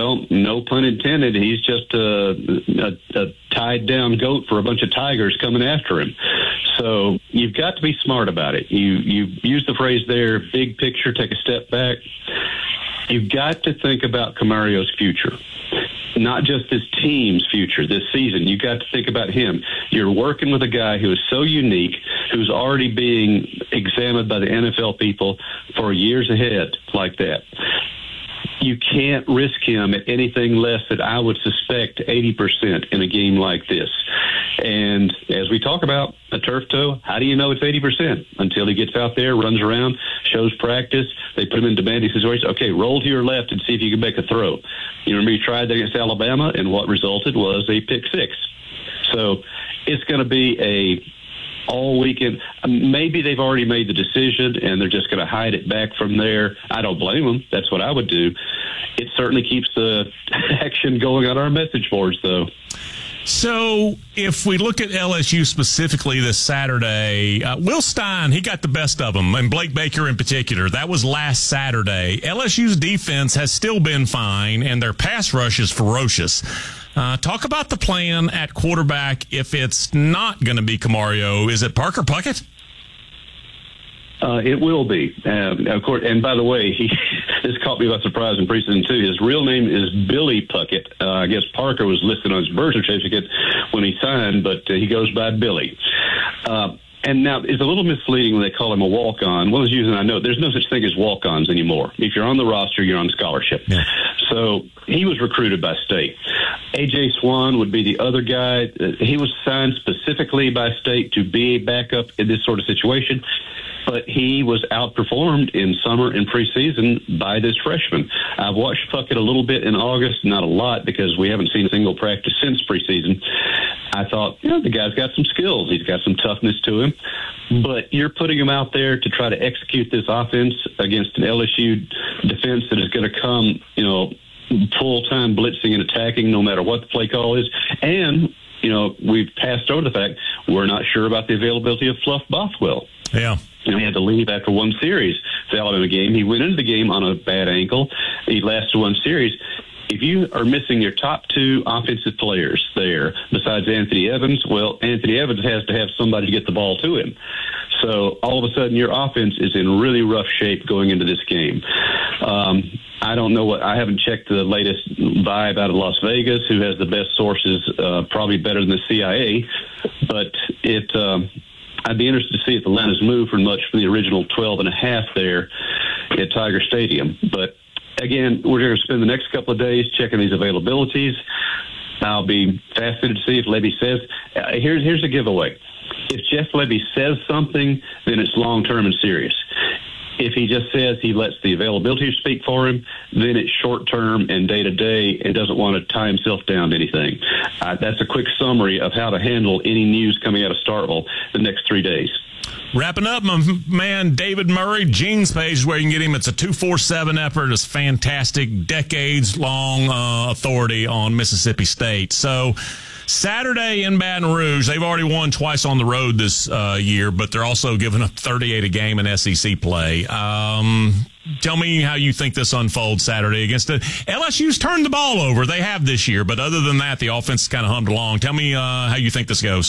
well, no pun intended, he's just a tied-down goat for a bunch of tigers coming after him. So you've got to be smart about it. You use the phrase there, big picture, take a step back. You've got to think about Camario's future, not just his team's future this season. You've got to think about him. You're working with a guy who is so unique, who's already being examined by the NFL people for years ahead like that. You can't risk him at anything less than, I would suspect, 80% in a game like this. And as we talk about a turf toe, how do you know it's 80%? Until he gets out there, runs around, shows practice, they put him in demanding situations. Okay, roll to your left and see if you can make a throw. You remember you tried that against Alabama, and what resulted was a pick six. So it's going to be a all weekend. Maybe they've already made the decision and they're just going to hide it back from there. I don't blame them. That's what I would do. It certainly keeps the action going on our message boards, though. So if we look at LSU specifically this Saturday, Will Stein, he got the best of them, and Blake Baker in particular. That was last Saturday. LSU's defense has still been fine, and their pass rush is ferocious. Talk about the plan at quarterback if it's not going to be Camario. Is it Parker Puckett? It will be. Of course, and by the way, this caught me by surprise in preseason, too. His real name is Billy Puckett. I guess Parker was listed on his birth certificate when he signed, but he goes by Billy. And now it's a little misleading when they call him a walk-on. One of the reasons I know there's no such thing as walk-ons anymore. If you're on the roster, you're on scholarship. Yeah. So he was recruited by State. A.J. Swan would be the other guy. He was signed specifically by State to be a backup in this sort of situation. But he was outperformed in summer and preseason by this freshman. I've watched Puckett a little bit in August, not a lot because we haven't seen a single practice since preseason. I thought, the guy's got some skills. He's got some toughness to him. But you're putting him out there to try to execute this offense against an LSU defense that is going to come, full-time blitzing and attacking no matter what the play call is. And, we've passed over the fact we're not sure about the availability of Fluff Bothwell. Yeah. He had to leave after one series, the Alabama game. He went into the game on a bad ankle. He lasted one series. If you are missing your top two offensive players there, besides Anthony Evans, well, Anthony Evans has to have somebody to get the ball to him. So all of a sudden your offense is in really rough shape going into this game. I don't know I haven't checked the latest vibe out of Las Vegas, who has the best sources, probably better than the CIA, but I'd be interested to see if the line has moved from much from the original 12.5 there at Tiger Stadium. But again, we're going to spend the next couple of days checking these availabilities. I'll be fascinated to see if Lebby says, here's a giveaway. If Jeff Lebby says something, then it's long-term and serious. If he just says he lets the availability speak for him, then it's short-term and day-to-day and doesn't want to tie himself down to anything. That's a quick summary of how to handle any news coming out of Starkville the next 3 days. Wrapping up, my man David Murray, Gene's page is where you can get him. It's a 247 effort. It's fantastic, decades-long authority on Mississippi State. So Saturday in Baton Rouge, they've already won twice on the road this year, but they're also giving up 38 a game in SEC play. Tell me how you think this unfolds Saturday against it. LSU's turned the ball over. They have this year, but other than that, the offense kind of hummed along. Tell me how you think this goes.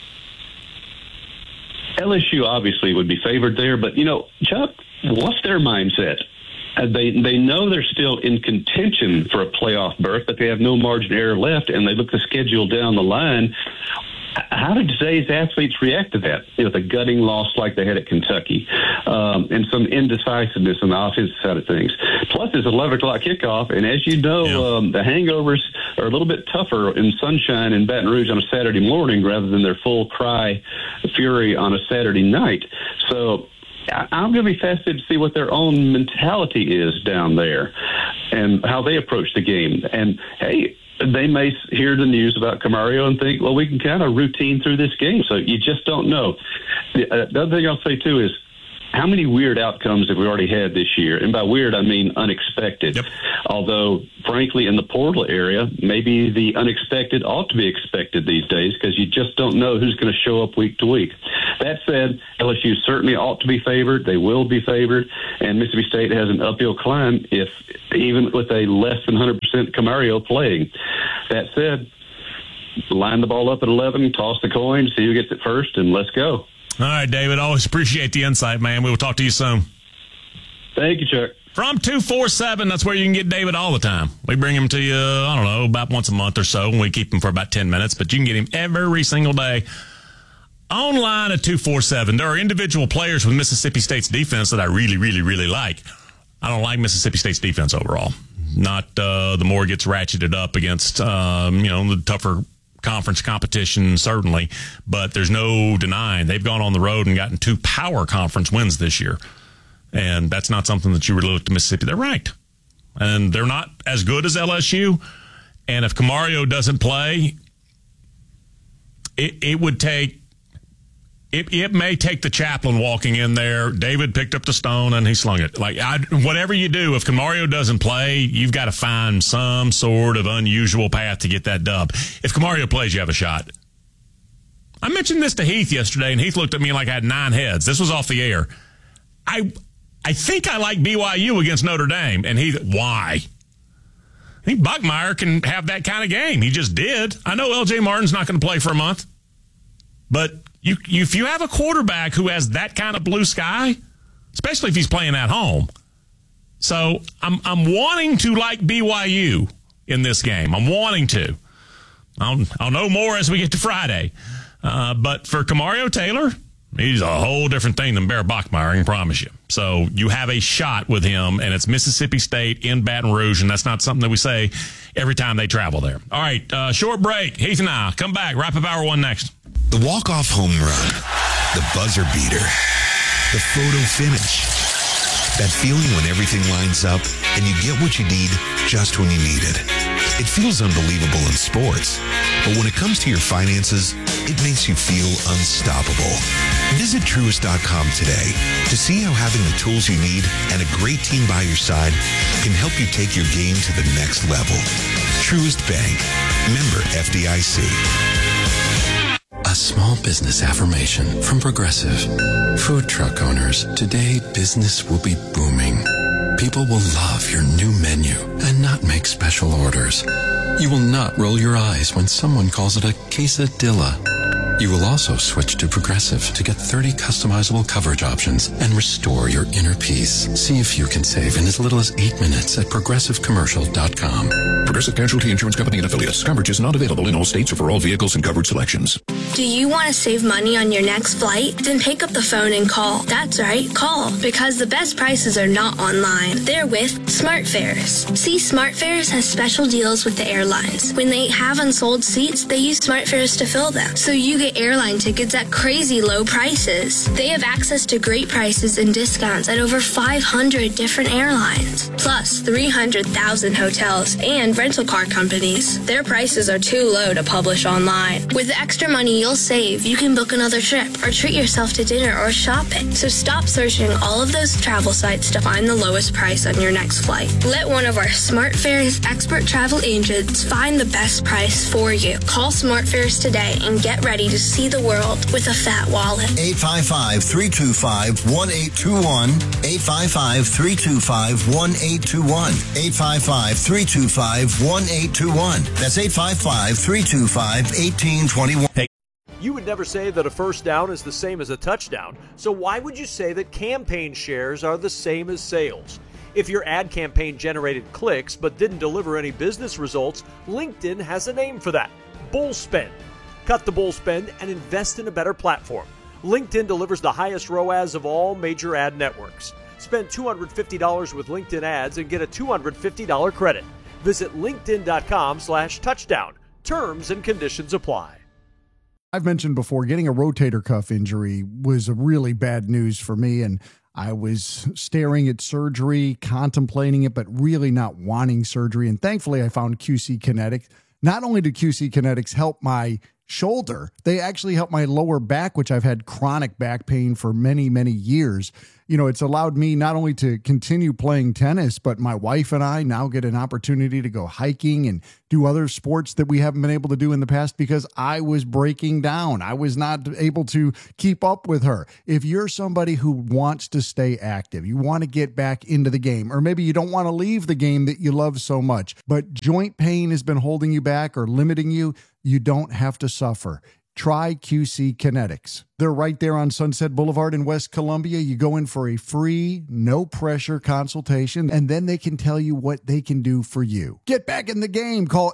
LSU obviously would be favored there, but, Chuck, what's their mindset? They know they're still in contention for a playoff berth, but they have no margin of error left, and they look at the schedule down the line. How did today's athletes react to that? The gutting loss like they had at Kentucky, and some indecisiveness on the offensive side of things. Plus, it's 11 o'clock kickoff, and as you know, the hangovers are a little bit tougher in sunshine in Baton Rouge on a Saturday morning rather than their full cry fury on a Saturday night. So I'm going to be fascinated to see what their own mentality is down there and how they approach the game. And, hey, they may hear the news about Camario and think, well, we can kind of routine through this game. So you just don't know. The other thing I'll say, too, is how many weird outcomes have we already had this year? And by weird, I mean unexpected. Yep. Although frankly, in the portal area, maybe the unexpected ought to be expected these days because you just don't know who's going to show up week to week. That said, LSU certainly ought to be favored. They will be favored, and Mississippi State has an uphill climb if even with a less than 100% Camario playing. That said, line the ball up at 11, toss the coin, see who gets it first, and let's go. All right, David. Always appreciate the insight, man. We will talk to you soon. Thank you, Chuck. From 247, that's where you can get David all the time. We bring him to you, I don't know, about once a month or so, and we keep him for about 10 minutes, but you can get him every single day online at 247. There are individual players with Mississippi State's defense that I really, really, really like. I don't like Mississippi State's defense overall. Not the more it gets ratcheted up against, the tougher conference competition, certainly, but there's no denying they've gone on the road and gotten 2 power conference wins this year. And that's not something that you really look to Mississippi. They're ranked. And they're not as good as LSU. And if Camario doesn't play, it may take the chaplain walking in there. David picked up the stone and he slung it. Whatever you do, if Camario doesn't play, you've got to find some sort of unusual path to get that dub. If Camario plays, you have a shot. I mentioned this to Heath yesterday, and Heath looked at me like I had 9 heads. This was off the air. I think I like BYU against Notre Dame. And why? I think Buckmeyer can have that kind of game. He just did. I know L.J. Martin's not going to play for a month. But if you have a quarterback who has that kind of blue sky, especially if he's playing at home. So I'm wanting to like BYU in this game. I'm wanting to. I'll know more as we get to Friday. But for Camario Taylor, he's a whole different thing than Bear Bachmeier, I can promise you. So you have a shot with him, and it's Mississippi State in Baton Rouge, and that's not something that we say every time they travel there. All right, short break. Heath and I come back. Wrap up hour 1 next. The walk-off home run, the buzzer beater, the photo finish. That feeling when everything lines up and you get what you need just when you need it. It feels unbelievable in sports, but when it comes to your finances, it makes you feel unstoppable. Visit Truist.com today to see how having the tools you need and a great team by your side can help you take your game to the next level. Truist Bank, member FDIC. A small business affirmation from Progressive. Food truck owners, today business will be booming. People will love your new menu and not make special orders. You will not roll your eyes when someone calls it a quesadilla. You will also switch to Progressive to get 30 customizable coverage options and restore your inner peace. See if you can save in as little as 8 minutes at ProgressiveCommercial.com. Progressive Casualty Insurance Company and Affiliates. Coverage is not available in all states or for all vehicles and covered selections. Do you want to save money on your next flight? Then pick up the phone and call. That's right, call. Because the best prices are not online. They're with SmartFares. See, SmartFares has special deals with the airlines. When they have unsold seats, they use SmartFares to fill them. So you get airline tickets at crazy low prices. They have access to great prices and discounts at over 500 different airlines. Plus 300,000 hotels and rental car companies. Their prices are too low to publish online. With the extra money you'll save, you can book another trip or treat yourself to dinner or shopping. So stop searching all of those travel sites to find the lowest price on your next flight. Let one of our SmartFares expert travel agents find the best price for you. Call SmartFares today and get ready to see the world with a fat wallet. 855-325-1821. 855-325-1821. 855-325-1821. That's 855-325-1821. Hey. You would never say that a first down is the same as a touchdown, so why would you say that campaign shares are the same as sales? If your ad campaign generated clicks but didn't deliver any business results, LinkedIn has a name for that: bull spend. Cut the bull spend and invest in a better platform. LinkedIn delivers the highest ROAS of all major ad networks. Spend $250 with LinkedIn ads and get a $250 credit. Visit linkedin.com/touchdown. Terms and conditions apply. I've mentioned before, getting a rotator cuff injury was a really bad news for me, and I was staring at surgery, contemplating it, but really not wanting surgery. And thankfully, I found QC Kinetics. Not only did QC Kinetics help my shoulder. They actually help my lower back, which I've had chronic back pain for many, many years. You know, it's allowed me not only to continue playing tennis, but my wife and I now get an opportunity to go hiking and do other sports that we haven't been able to do in the past because I was breaking down. I was not able to keep up with her. If you're somebody who wants to stay active, you want to get back into the game, or maybe you don't want to leave the game that you love so much, but joint pain has been holding you back or limiting you, you don't have to suffer. Try QC Kinetics. They're right there on Sunset Boulevard in West Columbia. You go in for a free, no-pressure consultation, and then they can tell you what they can do for you. Get back in the game. Call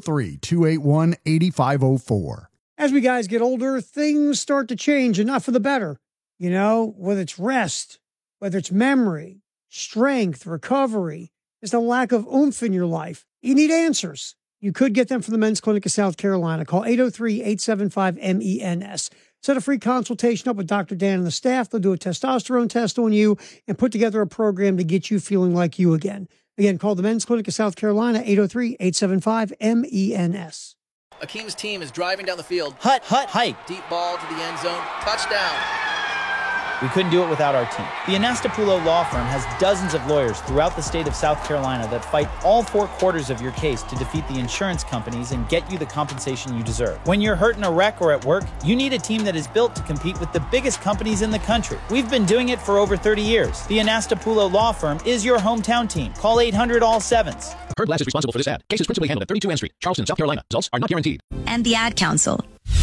803-281-8504. As we guys get older, things start to change, and not for the better. You know, whether it's rest, whether it's memory, strength, recovery, just a lack of oomph in your life. You need answers. You could get them from the Men's Clinic of South Carolina. Call 803-875-MENS. Set a free consultation up with Dr. Dan and the staff. They'll do a testosterone test on you and put together a program to get you feeling like you again. Again, call the Men's Clinic of South Carolina, 803-875-MENS. Akeem's team is driving down the field. Hut, hike. Deep ball to the end zone. Touchdown. We couldn't do it without our team. The Anastapulo Law Firm has dozens of lawyers throughout the state of South Carolina that fight all 4 quarters of your case to defeat the insurance companies and get you the compensation you deserve. When you're hurt in a wreck or at work, you need a team that is built to compete with the biggest companies in the country. We've been doing it for over 30 years. The Anastapulo Law Firm is your hometown team. Call 800-ALL-7s. Heard Glass is responsible for this ad. Case is principally handled at 32 Ann Street, Charleston, South Carolina. Results are not guaranteed. And the Ad Council,